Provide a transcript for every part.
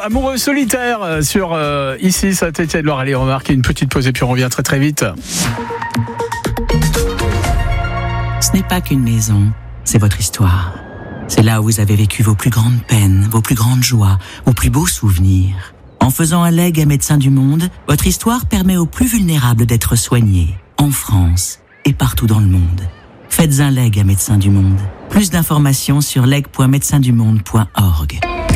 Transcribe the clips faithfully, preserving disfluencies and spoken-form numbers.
amoureux solitaire sur euh, ici Saint-Étienne-Loire. Allez, on va marquer une petite pause et puis on revient très très vite. Ce n'est pas qu'une maison, c'est votre histoire. C'est là où vous avez vécu vos plus grandes peines, vos plus grandes joies, vos plus beaux souvenirs. En faisant un legs à Médecins du Monde, votre histoire permet aux plus vulnérables d'être soignés, en France et partout dans le monde. Faites un legs à Médecins du Monde. Plus d'informations sur leg point médecins du monde point org.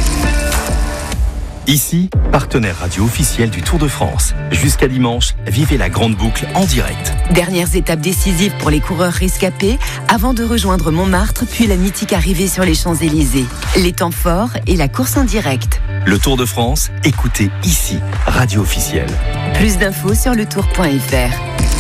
Ici, partenaire radio officiel du Tour de France. Jusqu'à dimanche, vivez la grande boucle en direct. Dernières étapes décisives pour les coureurs rescapés avant de rejoindre Montmartre, puis la mythique arrivée sur les Champs-Élysées. Les temps forts et la course en direct. Le Tour de France, écoutez ici, radio officielle. Plus d'infos sur le tour point f r.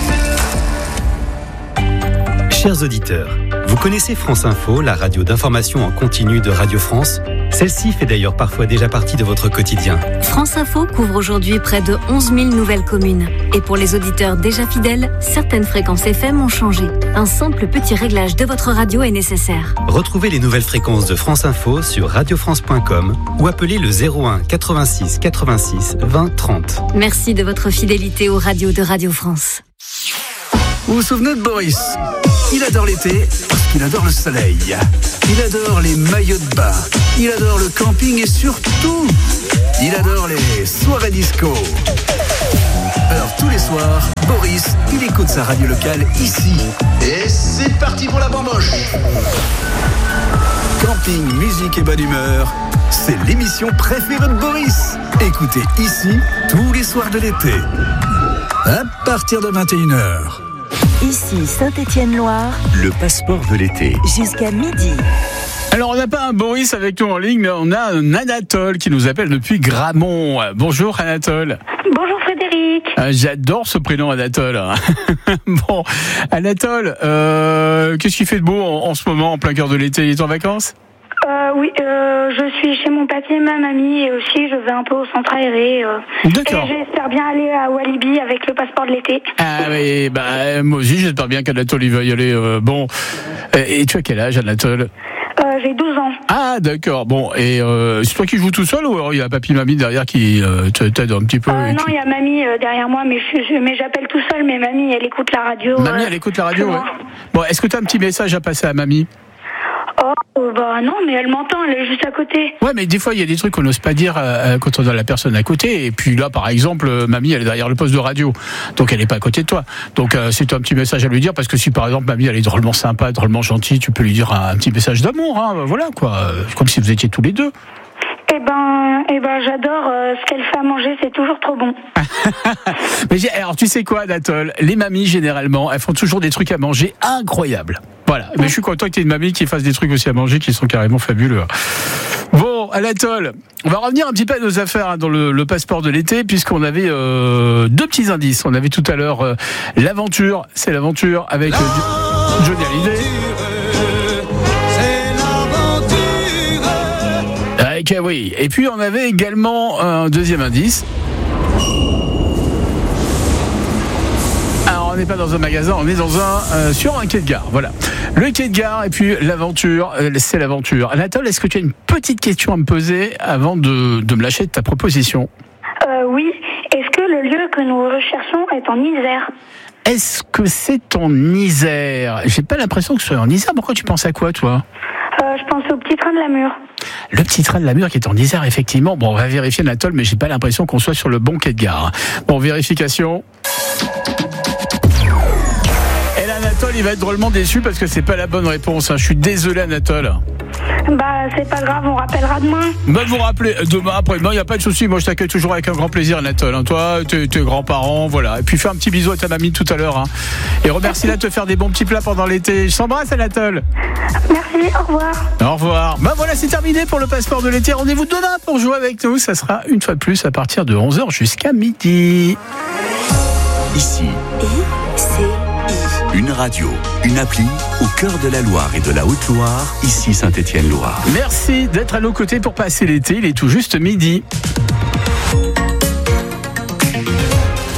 Chers auditeurs, vous connaissez France Info, la radio d'information en continu de Radio France ? Celle-ci fait d'ailleurs parfois déjà partie de votre quotidien. France Info couvre aujourd'hui près de onze mille nouvelles communes. Et pour les auditeurs déjà fidèles, certaines fréquences F M ont changé. Un simple petit réglage de votre radio est nécessaire. Retrouvez les nouvelles fréquences de France Info sur radio france point com ou appelez le zéro un quatre-vingt-six quatre-vingt-six vingt trente. Merci de votre fidélité aux radios de Radio France. Vous vous souvenez de Boris ? Il adore l'été parce qu'il adore le soleil. Il adore les maillots de bain. Il adore le camping et surtout, il adore les soirées disco. Alors tous les soirs, Boris, il écoute sa radio locale ici. Et c'est parti pour la bamboche. Camping, musique et bonne humeur, c'est l'émission préférée de Boris. Écoutez ici tous les soirs de l'été. À partir de vingt et une heures. Ici Saint-Étienne-Loire. Le passeport de l'été. Jusqu'à midi. Alors, on n'a pas un Boris avec nous en ligne, mais on a un Anatole qui nous appelle depuis Gramont. Bonjour Anatole. Bonjour Frédéric. Ah, j'adore ce prénom Anatole. Bon, Anatole, euh, qu'est-ce qu'il fait de beau en, en ce moment, en plein cœur de l'été ? Il est en vacances ? Euh, oui, euh, je suis chez mon papy et ma mamie et aussi je vais un peu au centre aéré. Euh, D'accord. Et j'espère bien aller à Walibi avec le passeport de l'été. Ah oui, bah moi aussi j'espère bien qu'Anatole il va y aller. Euh, bon, et tu as quel âge Anatole ? Euh, j'ai douze ans. Ah d'accord, bon, et euh, c'est toi qui joues tout seul ou alors il y a papy mamie derrière qui euh, t'aide un petit peu euh, Non, qui... il y a mamie euh, derrière moi, mais, je, je, mais j'appelle tout seul, mais mamie elle écoute la radio. Mamie euh, elle écoute la radio, ouais. moi. Bon, est-ce que tu as un petit message à passer à mamie ? Oh, bah non, mais elle m'entend, elle est juste à côté. Ouais, mais des fois, il y a des trucs qu'on n'ose pas dire euh, quand on a la personne à côté. Et puis là, par exemple, euh, mamie, elle est derrière le poste de radio. Donc, elle n'est pas à côté de toi. Donc, euh, c'est un petit message à lui dire. Parce que si, par exemple, mamie, elle est drôlement sympa, drôlement gentille, tu peux lui dire un, un petit message d'amour. Hein, voilà, quoi. Euh, comme si vous étiez tous les deux. Eh ben, eh ben, j'adore euh, ce qu'elle fait à manger, c'est toujours trop bon. Mais alors, tu sais quoi, Anatole ? Les mamies, généralement, elles font toujours des trucs à manger incroyables. Voilà. Mais je suis content que tu aies une mamie qui fasse des trucs aussi à manger qui sont carrément fabuleux. Bon, Anatole, on va revenir un petit peu à nos affaires hein, dans le, le passeport de l'été, puisqu'on avait euh, deux petits indices. On avait tout à l'heure euh, l'aventure, c'est l'aventure avec euh, Johnny Hallyday. Avec, euh, oui. Et puis on avait également un deuxième indice. Alors on n'est pas dans un magasin, on est dans un euh, sur un quai de gare. Voilà. Le quai de gare et puis l'aventure, euh, c'est l'aventure. Anatole, est-ce que tu as une petite question à me poser avant de, de me lâcher de ta proposition ? Euh, oui. Est-ce que le lieu que nous recherchons est en Isère ? Est-ce que c'est en Isère ? J'ai pas l'impression que ce soit en Isère. Pourquoi tu penses à quoi, toi ? euh, Je pense au petit train de la Mure. Le petit train de la Mure qui est en Isère, effectivement. Bon, on va vérifier Anatole, mais j'ai pas l'impression qu'on soit sur le bon quai de gare. Bon, vérification. Et là, Anatole, il va être drôlement déçu parce que c'est pas la bonne réponse. Je suis désolé, Anatole. Bah, c'est pas grave, on rappellera demain. Bah, vous rappelez demain, après-demain, il n'y a pas de souci. Moi, je t'accueille toujours avec un grand plaisir, Anatole. Hein. Toi, tes, tes grands-parents, voilà. Et puis, fais un petit bisou à ta mamie tout à l'heure. Hein. Et remercie-la de te faire des bons petits plats pendant l'été. Je t'embrasse, Anatole. Merci, au revoir. Au revoir. Bah, voilà, c'est terminé pour le passeport de l'été. Rendez-vous demain pour jouer avec nous. Ça sera une fois de plus à partir de onze heures jusqu'à midi. Ici. I, C, I. Une radio, une appli au cœur de la Loire et de la Haute-Loire, ici Saint-Étienne-Loire. Merci d'être à nos côtés pour passer l'été. Il est tout juste midi.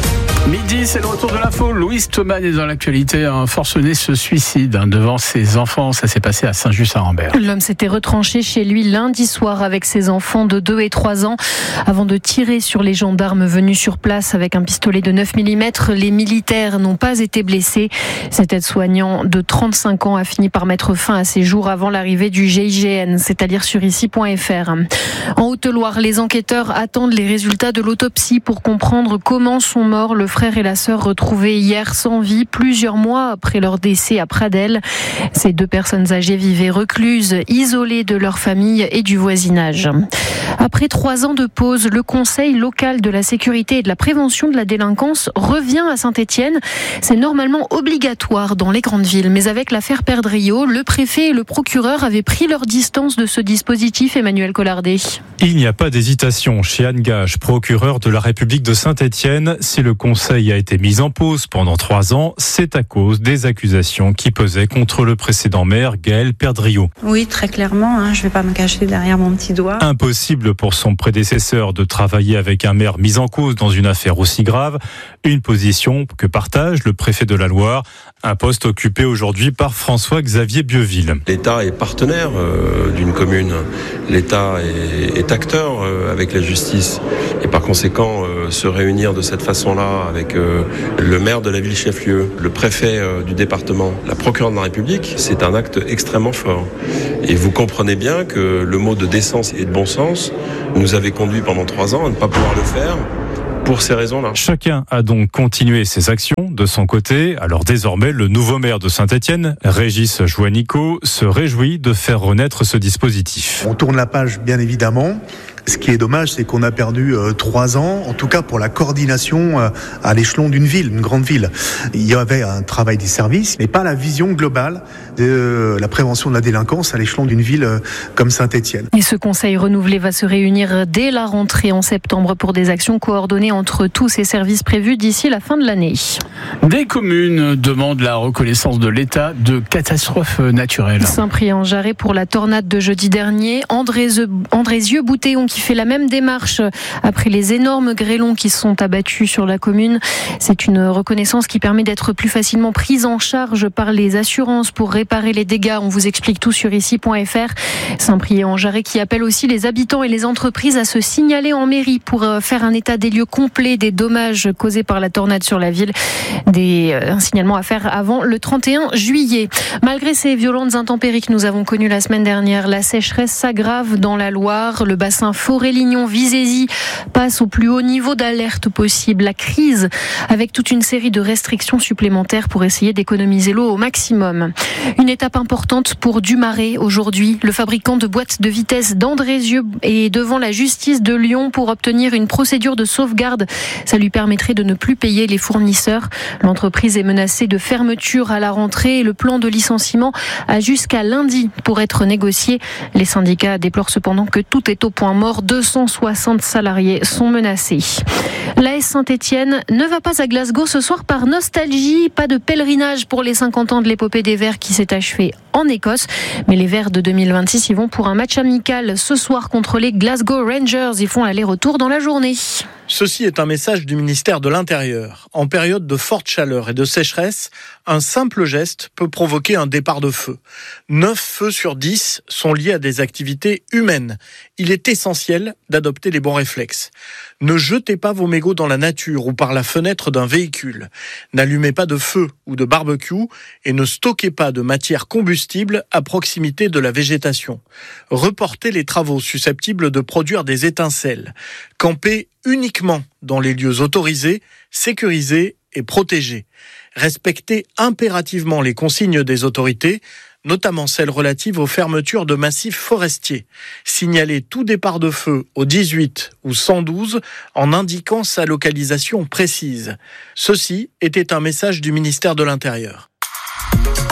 Midi, c'est le retour de l'info. Louise Thomas est dans l'actualité. Un forcené se suicide hein, devant ses enfants. Ça s'est passé à Saint-Just-à-Rambert. L'homme s'était retranché chez lui lundi soir avec ses enfants de deux et trois ans avant de tirer sur les gendarmes venus sur place avec un pistolet de neuf millimètres. Les militaires n'ont pas été blessés. Cet aide-soignant de trente-cinq ans a fini par mettre fin à ses jours avant l'arrivée du G I G N. C'est à dire sur ici point f r. En Haute-Loire, les enquêteurs attendent les résultats de l'autopsie pour comprendre comment sont morts le frère et la sœur retrouvés hier sans vie plusieurs mois après leur décès à Pradelles. Ces deux personnes âgées vivaient recluses, isolées de leur famille et du voisinage. Après trois ans de pause, le Conseil local de la sécurité et de la prévention de la délinquance revient à Saint-Étienne. C'est normalement obligatoire dans les grandes villes, mais avec l'affaire Perdriau, le préfet et le procureur avaient pris leur distance de ce dispositif. Emmanuel Collardet. Il n'y a pas d'hésitation chez Anne Gage, procureur de la République de Saint-Étienne. Si le Conseil a été mis en pause pendant trois ans, c'est à cause des accusations qui pesaient contre le précédent maire Gaël Perdriau. Oui, très clairement, hein, je ne vais pas me cacher derrière mon petit doigt. Impossible pour son prédécesseur de travailler avec un maire mis en cause dans une affaire aussi grave. Une position que partage le préfet de la Loire, un poste occupé aujourd'hui par François-Xavier Bieville. L'État est partenaire euh, d'une commune. L'État est, est acteur euh, avec la justice. Et par conséquent, euh, se réunir de cette façon-là avec euh, le maire de la ville chef-lieu, le préfet euh, du département, la procureure de la République, c'est un acte extrêmement fort. Et vous comprenez bien que le mot de décence et de bon sens nous avait conduit pendant trois ans à ne pas pouvoir le faire. Pour ces raisons-là. Chacun a donc continué ses actions de son côté. Alors désormais, le nouveau maire de Saint-Étienne, Régis Joannico, se réjouit de faire renaître ce dispositif. On tourne la page, bien évidemment. Ce qui est dommage, c'est qu'on a perdu euh, trois ans, en tout cas pour la coordination euh, à l'échelon d'une ville, une grande ville. Il y avait un travail des services, mais pas la vision globale de euh, la prévention de la délinquance à l'échelon d'une ville euh, comme Saint-Étienne. Et ce conseil renouvelé va se réunir dès la rentrée en septembre pour des actions coordonnées entre tous ces services prévus d'ici la fin de l'année. Des communes demandent la reconnaissance de l'état de catastrophe naturelle. Saint-Priest-en-Jarret pour la tornade de jeudi dernier. Andrézieux-Boutéon qui fait la même démarche après les énormes grêlons qui se sont abattus sur la commune. C'est une reconnaissance qui permet d'être plus facilement prise en charge par les assurances pour réparer les dégâts. On vous explique tout sur ici point f r. Saint-Priest-en-Jarret qui appelle aussi les habitants et les entreprises à se signaler en mairie pour faire un état des lieux complet des dommages causés par la tornade sur la ville. Des, un signalement à faire avant le trente et un juillet. Malgré ces violentes intempéries que nous avons connues la semaine dernière, la sécheresse s'aggrave dans la Loire. Le bassin Forêt-Lignon-Visézy passe au plus haut niveau d'alerte possible. La crise avec toute une série de restrictions supplémentaires pour essayer d'économiser l'eau au maximum. Une étape importante pour Dumaré aujourd'hui. Le fabricant de boîtes de vitesse d'Andrézieux est devant la justice de Lyon pour obtenir une procédure de sauvegarde. Ça lui permettrait de ne plus payer les fournisseurs. L'entreprise est menacée de fermeture à la rentrée et le plan de licenciement a jusqu'à lundi pour être négocié. Les syndicats déplorent cependant que tout est au point mort. deux cent soixante salariés sont menacés. L'A S Saint-Étienne ne va pas à Glasgow ce soir par nostalgie. Pas de pèlerinage pour les cinquante ans de l'épopée des Verts qui s'est achevée en Écosse. Mais les Verts de deux mille vingt-six y vont pour un match amical ce soir contre les Glasgow Rangers. Ils font aller-retour dans la journée. Ceci est un message du ministère de l'Intérieur. En période de forte chaleur et de sécheresse, un simple geste peut provoquer un départ de feu. neuf feux sur dix sont liés à des activités humaines. Il est essentiel d'adopter les bons réflexes. Ne jetez pas vos mégots dans la nature ou par la fenêtre d'un véhicule. N'allumez pas de feu ou de barbecue et ne stockez pas de matière combustible à proximité de la végétation. Reportez les travaux susceptibles de produire des étincelles. Campez uniquement dans les lieux autorisés, sécurisés et protégés. Respectez impérativement les consignes des autorités, notamment celles relatives aux fermetures de massifs forestiers. Signalez tout départ de feu au dix-huit ou cent douze en indiquant sa localisation précise. Ceci était un message du ministère de l'Intérieur.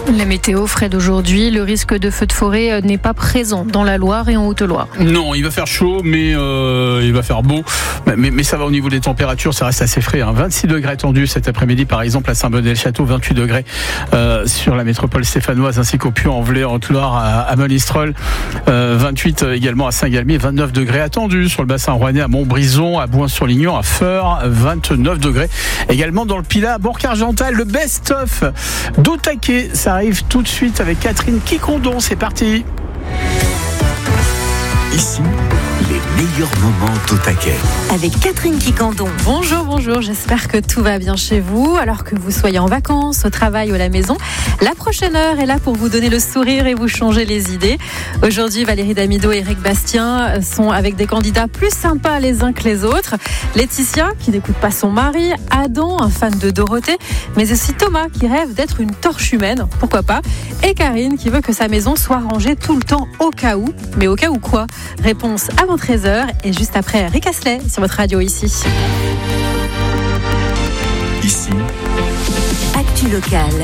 La météo, Fred, aujourd'hui, le risque de feu de forêt n'est pas présent dans la Loire et en Haute-Loire. Non, il va faire chaud, mais euh, il va faire beau. Mais, mais ça va au niveau des températures, ça reste assez frais. Hein. vingt-six degrés attendus cet après-midi, par exemple, à Saint-Bonnet-le-Château, vingt-huit degrés euh, sur la métropole stéphanoise, ainsi qu'au Puy-en-Velay, en Haute-Loire, à, à Monistrol. Euh, vingt-huit également à Saint-Galmier, vingt-neuf degrés attendus sur le bassin rouennais, à Montbrison, à Bouin-sur-Lignon, à Feurs, vingt-neuf degrés. Également dans le Pilat, à Bourg-Argental, le best-of d'Au Taquet. Ça arrive tout de suite avec Catherine Quicondon. C'est parti. Ici, les meilleurs moments d'Au Taquet. Avec Catherine Quicondon. Bonjour, bonjour, j'espère que tout va bien chez vous. Alors que vous soyez en vacances, au travail ou à la maison, la prochaine heure est là pour vous donner le sourire et vous changer les idées. Aujourd'hui, Valérie Damido et Eric Bastien sont avec des candidats plus sympas les uns que les autres. Laetitia, qui n'écoute pas son mari, Adam, un fan de Dorothée, mais aussi Thomas, qui rêve d'être une torche humaine, pourquoi pas, et Karine, qui veut que sa maison soit rangée tout le temps au cas où. Mais au cas où quoi ? Réponse avant treize heures et juste après Rick Astley sur votre radio ici. Ici, Actu locale.